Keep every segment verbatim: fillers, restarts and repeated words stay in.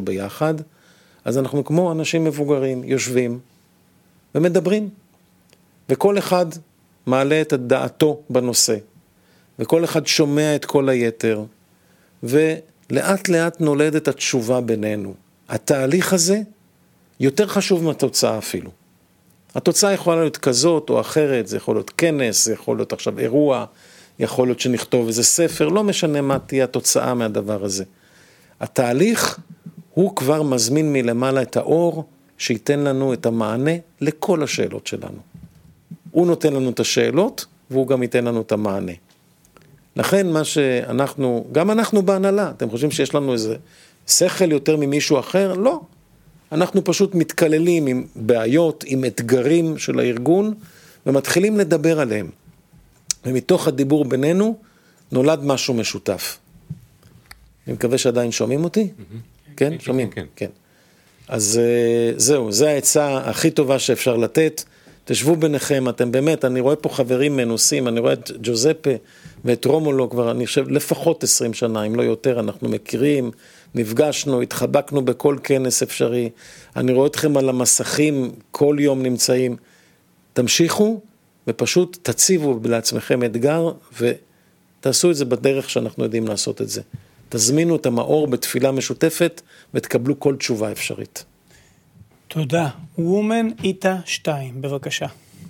ביחד, אז אנחנו כמו אנשים מבוגרים, יושבים ומדברים, וכל אחד מעלה את דעתו בנושא, וכל אחד שומע את כל היתר, ולאט לאט נולדת התשובה בינינו. התהליך הזה יותר חשוב מהתוצאה אפילו. התוצאה יכולה להיות כזאת או אחרת, זה יכול להיות כנס, זה יכול להיות עכשיו אירוע, יכול להיות שנכתוב איזה ספר, לא משנה מה תהיה התוצאה מהדבר הזה. התהליך הוא כבר מזמין מלמעלה את האור, שייתן לנו את המענה לכל השאלות שלנו. הוא נותן לנו את השאלות, והוא גם ייתן לנו את המענה. לכן מה שאנחנו, גם אנחנו בהנהלה, אתם חושבים שיש לנו איזה שכל יותר ממישהו אחר? לא. אנחנו פשוט מתכללים עם בעיות, עם אתגרים של הארגון, ומתחילים לדבר עליהם. ומתוך הדיבור בינינו, נולד משהו משותף. אני מקווה שעדיין שומעים אותי? כן? שומעים? כן. אז זהו, זה העצה הכי טובה שאפשר לתת. תשבו ביניכם, אתם באמת, אני רואה פה חברים מנוסים, אני רואה את ג'וזפה ואת רומולו כבר, אני חושב, לפחות עשרים שנה, אם לא יותר, אנחנו מכירים, נפגשנו, התחבקנו בכל כנס אפשרי, אני רואה אתכם על המסכים, כל יום נמצאים, תמשיכו ופשוט תציבו לעצמכם אתגר, ותעשו את זה בדרך שאנחנו יודעים לעשות את זה. תזמינו את המאור בתפילה משותפת, ותקבלו כל תשובה אפשרית. תודה. וומן איתה שתיים, בבקשה.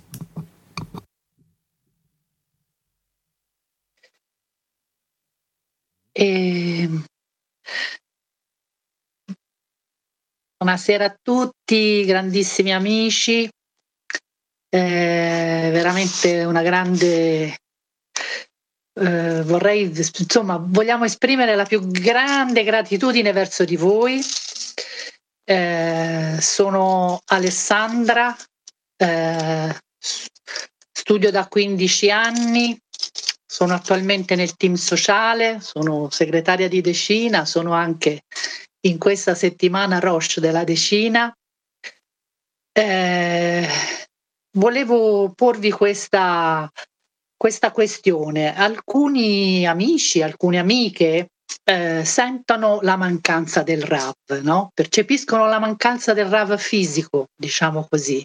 Buonasera a tutti, grandissimi amici, eh, veramente una grande, eh, vorrei, insomma, vogliamo esprimere la più grande gratitudine verso di voi. Eh, sono Alessandra, eh, studio da quindici anni, sono attualmente nel team sociale, sono segretaria di decina, sono anche in questa settimana Roche della decina. Eh, volevo porvi questa, questa questione. Alcuni amici, alcune amiche eh, sentono la mancanza del R A V, no? Percepiscono la mancanza del R A V fisico, diciamo così.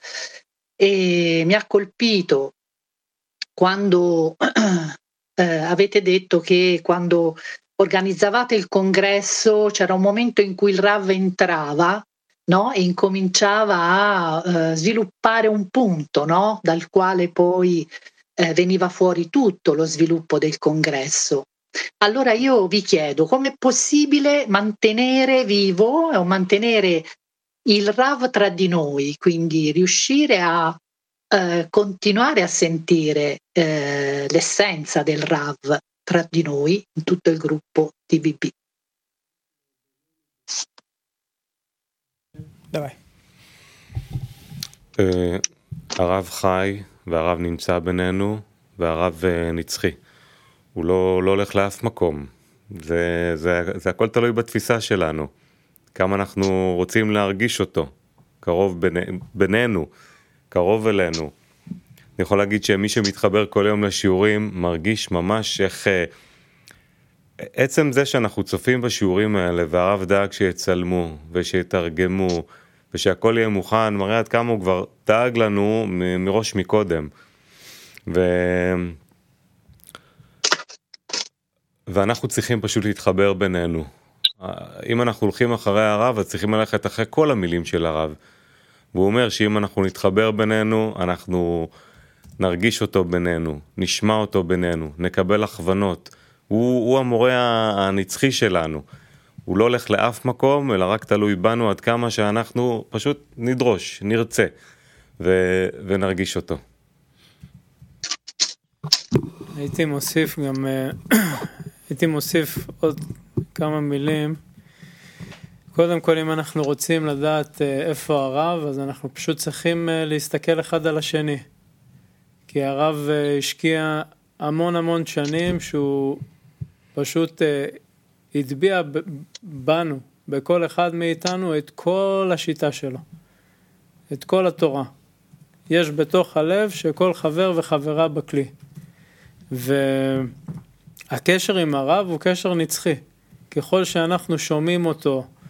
E mi ha colpito quando eh, avete detto che quando organizzavate il congresso c'era un momento in cui il R A V entrava, no? E incominciava a eh, sviluppare un punto, no? Dal quale poi eh, veniva fuori tutto lo sviluppo del congresso. Allora io vi chiedo, com'è possibile mantenere vivo o mantenere il R A V tra di noi, quindi riuscire a eh, continuare a sentire eh, l'essenza del R A V tra di noi in tutto il gruppo T V B. Давай. הרב חי והרב נמצא בינינו והרב נצחי. הוא לא, לא הולך לאף מקום. זה, זה, זה הכל תלוי בתפיסה שלנו. כמה אנחנו רוצים להרגיש אותו. קרוב ביני, בינינו, קרוב אלינו. אני יכול להגיד שמי שמתחבר כל יום לשיעורים מרגיש ממש איך עצם זה שאנחנו צופים בשיעורים האלה והרב דאג שיצלמו ושיתרגמו ושהכל יהיה מוכן, מראה עד כמה הוא כבר דאג לנו מ- מראש מקודם. ו... ואנחנו צריכים פשוט להתחבר בינינו. אם אנחנו הולכים אחרי הרב, אז צריכים ללכת אחרי כל המילים של הרב. והוא אומר שאם אנחנו נתחבר בינינו, אנחנו נרגיש אותו בינינו, נשמע אותו בינינו, נקבל הכוונות. הוא, הוא המורה הנצחי שלנו. הוא לא הולך לאף מקום, אלא רק תלוי בנו עד כמה שאנחנו פשוט נדרוש, נרצה, ו- ונרגיש אותו. הייתי מוסיף גם, הייתי מוסיף עוד כמה מילים. קודם כל, אם אנחנו רוצים לדעת איפה הרב, אז אנחנו פשוט צריכים להסתכל אחד על השני. כי הרב השקיע המון המון שנים שהוא פשוט הטביע בנו, בכל אחד מאיתנו, את כל השיטה שלו, את כל התורה. יש בתוך הלב שכל חבר וחברה בכלי. והקשר עם הרב הוא קשר נצחי. ככל שאנחנו שומעים אותו